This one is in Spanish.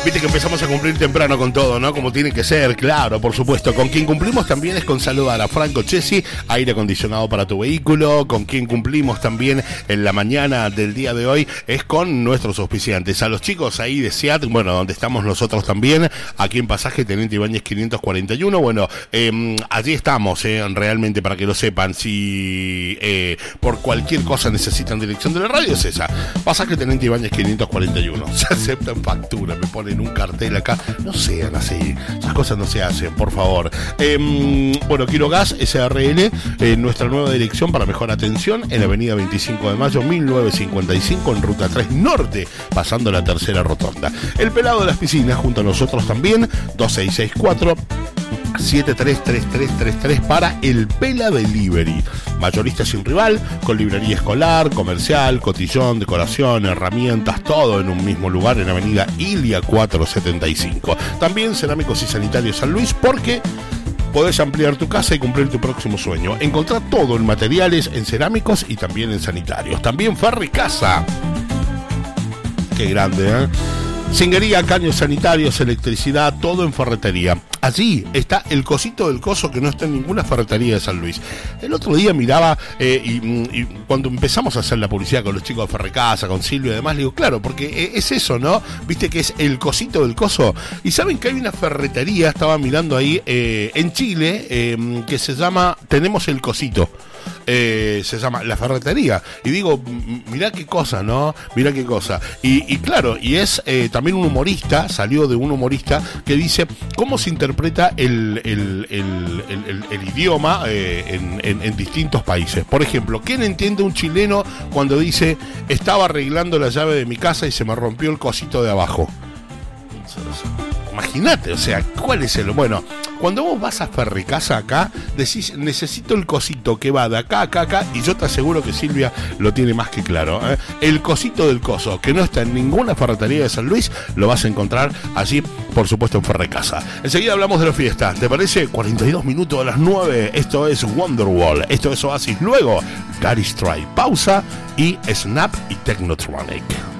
Viste que empezamos a cumplir temprano con todo, ¿no? Como tiene que ser, claro, por supuesto. Con quien cumplimos también es con saludar a Franco Chesi, aire acondicionado para tu vehículo. Con quien cumplimos también en la mañana del día de hoy es con nuestros auspiciantes. A los chicos ahí de SEAT, bueno, donde estamos nosotros también, aquí en Pasaje Teniente Ibáñez 541. Bueno, allí estamos, realmente, para que lo sepan. Si por cualquier cosa necesitan dirección de la radio, es esa. Pasaje Teniente Ibáñez 541. Se aceptan factura, me ponen un cartel acá. No sean así, esas cosas no se hacen, por favor. Bueno, Quirogas SRL, nuestra nueva dirección para mejor atención en Avenida 25 de Mayo 1955 en Ruta 3 Norte, pasando la tercera rotonda. El Pelado de las Piscinas junto a nosotros también, 2664 733333 para el Pela Delivery. Mayorista sin rival, con librería escolar, comercial, cotillón, decoración, herramientas, todo en un mismo lugar en Avenida Ilia 475. También Cerámicos y Sanitarios San Luis, porque podés ampliar tu casa y cumplir tu próximo sueño. Encontrá todo en materiales, en cerámicos y también en sanitarios. También Ferri Casa. Qué grande, ¿eh? Singuería, caños sanitarios, electricidad, todo en ferretería. Allí está el cosito del coso que no está en ninguna ferretería de San Luis. El otro día miraba y cuando empezamos a hacer la publicidad con los chicos de Ferrecasa, con Silvio y demás, le digo, claro, porque es eso, ¿no? Viste que es el cosito del coso. Y saben que hay una ferretería, estaba mirando ahí, en Chile, que se llama Tenemos el Cosito. Se llama La Ferretería. Y digo, mirá qué cosa, ¿no? Mirá qué cosa. Y claro, y es también un humorista, salió de un humorista que dice cómo se interpreta el idioma en distintos países. Por ejemplo, ¿quién entiende un chileno cuando dice estaba arreglando la llave de mi casa y se me rompió el cosito de abajo? Imagínate, o sea, ¿cuál es el...? Bueno, cuando vos vas a Ferricasa acá, decís, necesito el cosito que va de acá, acá, y yo te aseguro que Silvia lo tiene más que claro, ¿eh? El cosito del coso, que no está en ninguna ferretería de San Luis, lo vas a encontrar allí, por supuesto, en Ferricasa. Enseguida hablamos de la fiesta, ¿te parece? 42 minutos a las 9, esto es Wonderwall, esto es Oasis, luego Gary Strike, pausa, y Snap y Technotronic.